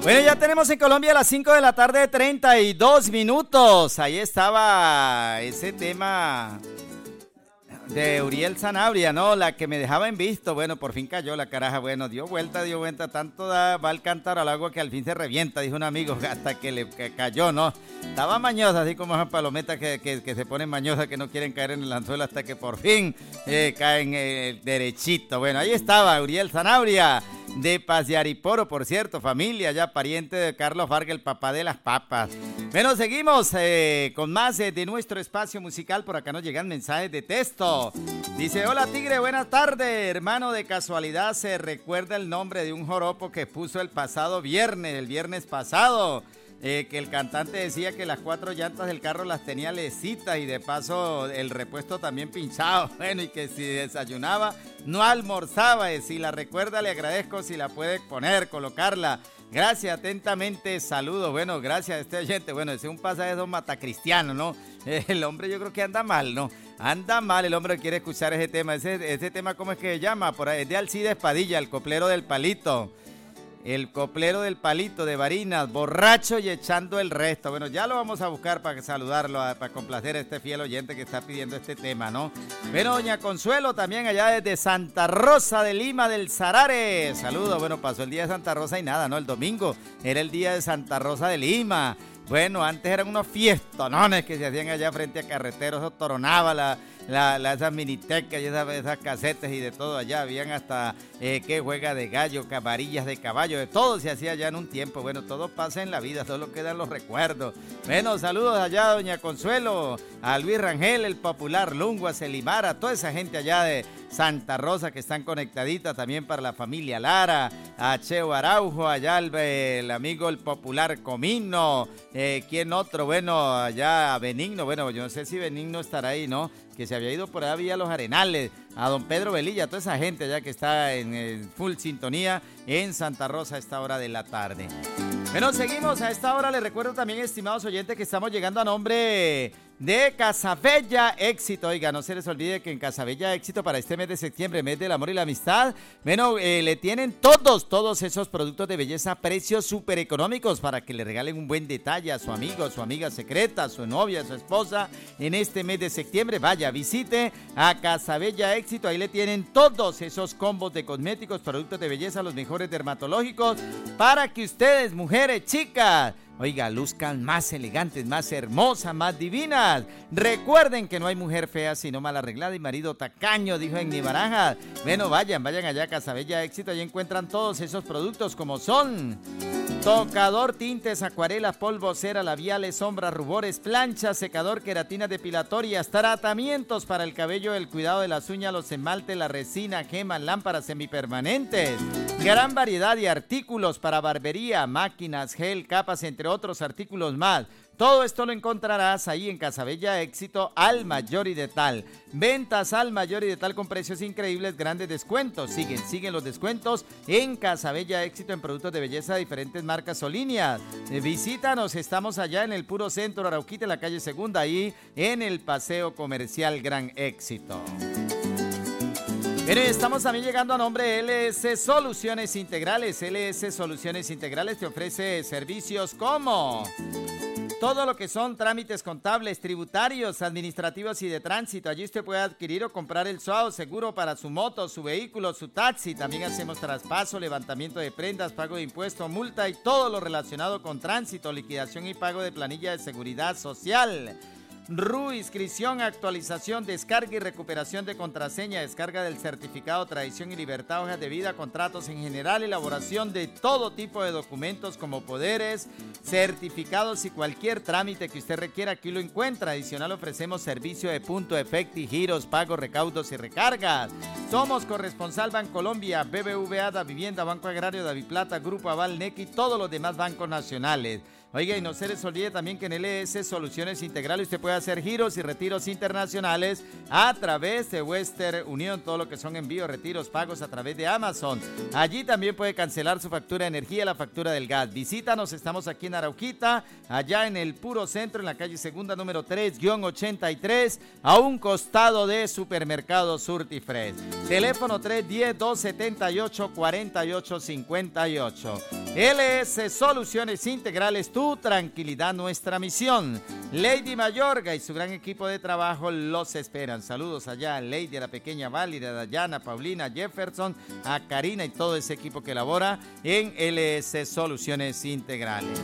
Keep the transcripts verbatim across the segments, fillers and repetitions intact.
Bueno, ya tenemos en Colombia a las cinco de la tarde, treinta y dos minutos. Ahí estaba ese tema de Uriel Sanabria, ¿no? La que me dejaba en visto. Bueno, por fin cayó la caraja. Bueno, dio vuelta, dio vuelta. Tanto da, va al cántaro al agua que al fin se revienta, dijo un amigo, hasta que le que cayó, ¿no? Estaba mañosa, así como esas palometas que, que, que se ponen mañosas, que no quieren caer en el anzuelo hasta que por fin eh, caen eh, derechito. Bueno, ahí estaba Uriel Sanabria, de Paz de Ariporo, por cierto, familia, ya pariente de Carlos Vargas, el papá de las papas. Bueno, seguimos eh, con más eh, de nuestro espacio musical. Por acá nos llegan mensajes de texto. Dice: hola Tigre, buenas tardes, hermano. De casualidad se recuerda el nombre de un joropo que puso el pasado viernes, el viernes pasado. Eh, que el cantante decía que las cuatro llantas del carro las tenía lecitas y de paso el repuesto también pinchado. Bueno, y que si desayunaba no almorzaba. Eh, si la recuerda le agradezco, si la puede poner, colocarla. Gracias, atentamente, saludos. Bueno, gracias a este oyente. Bueno, ese es un pasaje de don Matacristiano, ¿no? Eh, el hombre yo creo que anda mal, ¿no? Anda mal el hombre que quiere escuchar ese tema. Ese, ese tema, ¿cómo es que se llama? Por ahí, es de Alcides Padilla, el coplero del palito. El coplero del palito de Barinas, borracho y echando el resto. Bueno, ya lo vamos a buscar para saludarlo, para complacer a este fiel oyente que está pidiendo este tema, ¿no? Bueno, doña Consuelo también allá desde Santa Rosa de Lima del Sarare. Saludos. Bueno, pasó el día de Santa Rosa y nada, ¿no? El domingo era el día de Santa Rosa de Lima. Bueno, antes eran unos fiestonones que se hacían allá frente a carreteros, eso toronaba la, la, la, esas minitecas y esas, esas casetas y de todo allá. Habían hasta, eh, que juega de gallo, cabarillas de caballo, de todo se hacía allá en un tiempo. Bueno, todo pasa en la vida, solo quedan los recuerdos. Bueno, saludos allá a doña Consuelo, a Luis Rangel, el popular Lungo, a Celimar, a toda esa gente allá de Santa Rosa que están conectaditas, también para la familia Lara, a Cheo Araujo, allá el, el amigo el popular Comino, eh, ¿quién otro? Bueno, allá Benigno, bueno, yo no sé si Benigno estará ahí, ¿no? Que se había ido por allá vía Los Arenales, a don Pedro Velilla, toda esa gente allá que está en, en full sintonía en Santa Rosa a esta hora de la tarde. Bueno, seguimos a esta hora. Les recuerdo también, estimados oyentes, que estamos llegando a nombre de Casabella Éxito. Oiga, no se les olvide que en Casabella Éxito para este mes de septiembre, mes del amor y la amistad, bueno, eh, le tienen todos, todos esos productos de belleza a precios súper económicos para que le regalen un buen detalle a su amigo, a su amiga secreta, a su novia, a su esposa en este mes de septiembre. Vaya, visite a Casabella Éxito, ahí le tienen todos esos combos de cosméticos, productos de belleza, los mejores dermatológicos, para que ustedes, mujeres, chicas, oiga, luzcan más elegantes, más hermosas, más divinas. Recuerden que no hay mujer fea sino mal arreglada y marido tacaño, dijo en mi baraja. Bueno, vayan, vayan allá a Casabella Éxito, allí encuentran todos esos productos como son tocador, tintes, acuarelas, polvo, cera, labiales, sombras, rubores, planchas, secador, queratina depilatorias, tratamientos para el cabello, el cuidado de las uñas, los esmaltes, la resina, gemas, lámparas semipermanentes. Gran variedad de artículos para barbería, máquinas, gel, capas, entre otros artículos más. Todo esto lo encontrarás ahí en Casabella Éxito al mayor y de tal. Ventas al mayor y de tal con precios increíbles, grandes descuentos. Siguen, siguen los descuentos en Casabella Éxito en productos de belleza de diferentes marcas o líneas. Eh, visítanos, estamos allá en el puro centro Arauquita, en la calle Segunda, ahí en el Paseo Comercial Gran Éxito. Miren, estamos también llegando a nombre de L S Soluciones Integrales. L S Soluciones Integrales te ofrece servicios como todo lo que son trámites contables, tributarios, administrativos y de tránsito. Allí usted puede adquirir o comprar el S U A O seguro para su moto, su vehículo, su taxi. También hacemos traspaso, levantamiento de prendas, pago de impuestos, multa y todo lo relacionado con tránsito, liquidación y pago de planilla de seguridad social. R U, inscripción, actualización, descarga y recuperación de contraseña, descarga del certificado, tradición y libertad, hojas de vida, contratos en general, elaboración de todo tipo de documentos como poderes, certificados y cualquier trámite que usted requiera, aquí lo encuentra. Adicional, ofrecemos servicio de punto, efecti, giros, pagos, recaudos y recargas. Somos corresponsal Bancolombia, B B V A, Da Vivienda, Banco Agrario, Daviplata, Grupo Aval, N E C y todos los demás bancos nacionales. Oiga, y no se les olvide también que en L S Soluciones Integrales usted puede puede hacer giros y retiros internacionales a través de Western Union, todo lo que son envíos, retiros, pagos a través de Amazon. Allí también puede cancelar su factura de energía, la factura del gas. Visítanos, estamos aquí en Arauquita, allá en el puro centro, en la calle Segunda número tres ochenta y tres, a un costado de Supermercado Surtifresh. Teléfono tres uno cero, dos siete ocho, cuatro ocho cinco ocho. L S Soluciones Integrales, tu tranquilidad, nuestra misión. Lady Mayorga y su gran equipo de trabajo los esperan. Saludos allá a Lady, a la pequeña Válida, a Dayana, Paulina, Jefferson, a Karina y todo ese equipo que labora en L S Soluciones Integrales.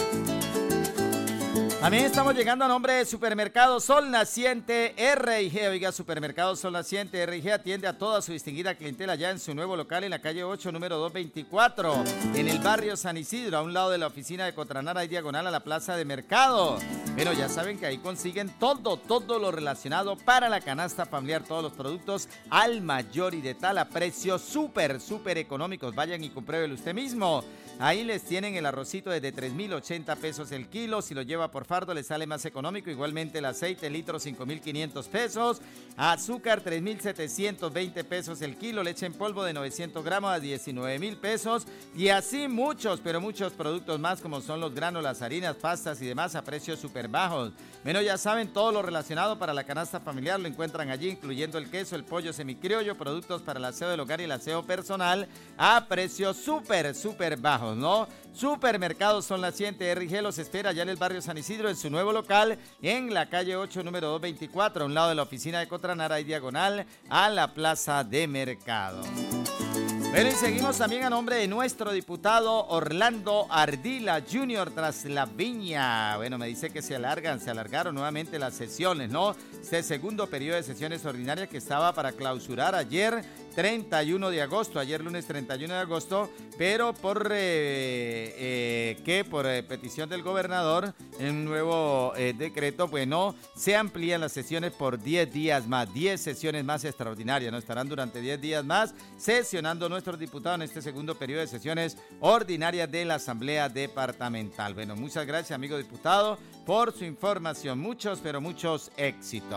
También estamos llegando a nombre de Supermercado Sol Naciente R y G. Oiga, Supermercado Sol Naciente R y G atiende a toda su distinguida clientela ya en su nuevo local en la calle ocho, número doscientos veinticuatro, en el barrio San Isidro, a un lado de la oficina de Cotranara y diagonal a la plaza de mercado. Pero ya saben que ahí consiguen todo, todo lo relacionado para la canasta familiar, todos los productos al mayor y de tal a precios súper, súper económicos. Vayan y compruébelo usted mismo. Ahí les tienen el arrocito desde tres mil ochenta pesos el kilo. Si lo lleva por fardo le sale más económico. Igualmente el aceite litro cinco mil quinientos pesos. Azúcar tres mil setecientos veinte pesos el kilo. Leche en polvo de novecientos gramos a diecinueve mil pesos. Y así muchos, pero muchos productos más como son los granos, las harinas, pastas y demás a precios súper bajos. Bueno, ya saben, todo lo relacionado para la canasta familiar lo encuentran allí, incluyendo el queso, el pollo semicriollo, productos para el aseo del hogar y el aseo personal a precios súper, súper bajos, ¿no? Supermercado Sol Naciente R G los espera allá en el barrio San Isidro, en su nuevo local, en la calle ocho, número doscientos veinticuatro, a un lado de la oficina de Cotranara y diagonal a la plaza de mercado. Bueno, y seguimos también a nombre de nuestro diputado Orlando Ardila junior tras la viña. Bueno, me dice que se alargan, se alargaron nuevamente las sesiones, ¿no? Este segundo periodo de sesiones ordinarias que estaba para clausurar ayer, treinta y uno de agosto, ayer lunes treinta y uno de agosto, pero por eh, eh, que por eh, petición del gobernador, en un nuevo eh, decreto, bueno, se amplían las sesiones por diez días más, diez sesiones más extraordinarias, ¿no? Estarán durante diez días más sesionando nuestros diputados en este segundo periodo de sesiones ordinarias de la Asamblea Departamental. Bueno, muchas gracias, amigo diputado, por su información. Muchos, pero muchos éxitos.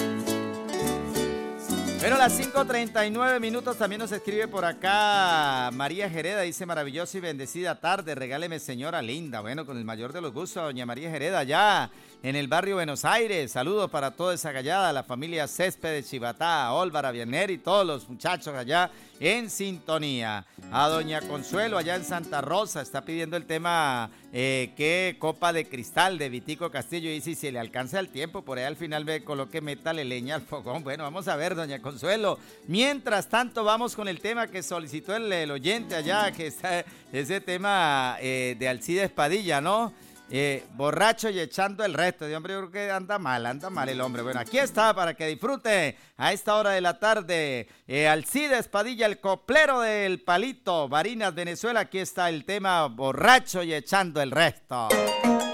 Pero a las cinco treinta y nueve minutos también nos escribe por acá María Jereda, dice: maravillosa y bendecida tarde, regáleme señora linda. Bueno, con el mayor de los gustos, doña María Jereda, ya en el barrio Buenos Aires. Saludos para toda esa gallada, la familia Céspedes, Chivatá, Olvara, Vianer y todos los muchachos allá en sintonía. A doña Consuelo allá en Santa Rosa está pidiendo el tema eh, que Copa de Cristal de Vitico Castillo, y si se le alcanza el tiempo, por ahí al final me coloque métale leña al fogón. Bueno, vamos a ver, doña Consuelo. Mientras tanto, vamos con el tema que solicitó el, el oyente allá, que está ese tema eh, de Alcides Padilla, ¿no? Eh, borracho y echando el resto. De hombre, yo creo que anda mal, anda mal el hombre. Bueno, aquí está para que disfrute a esta hora de la tarde. Eh, Alcides Padilla, el coplero del Palito, Barinas, Venezuela. Aquí está el tema borracho y echando el resto.